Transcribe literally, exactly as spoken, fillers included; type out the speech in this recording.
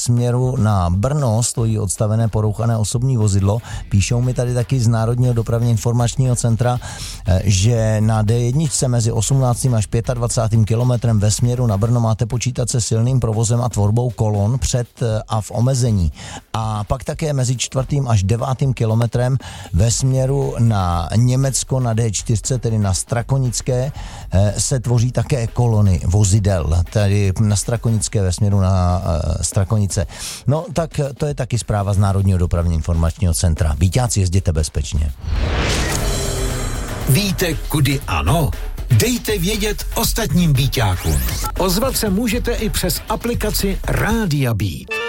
směru na Brno stojí odstavené porouchané osobní vozidlo. Píšou mi tady taky z Národního dopravně informačního centra, že na D jedna mezi osmnáctým až dvacátým pátým kilometrem ve směru na Brno máte počítat se silným provozem a tvorbou kolon před a v omezení. A pak také mezi čtvrtým až devátým kilometrem ve směru na Německo na D čtyři, tedy na Strakonické, se tvoří také kolony vozidel, tedy na Strakonické ve směru na Strakonice. No tak to je taky zpráva z Národního dopravně informačního centra. Víťáci, jezděte bezpečně. Víte, kudy ano? Dejte vědět ostatním Bíťákům. Ozvat se můžete i přes aplikaci Rádia Beat.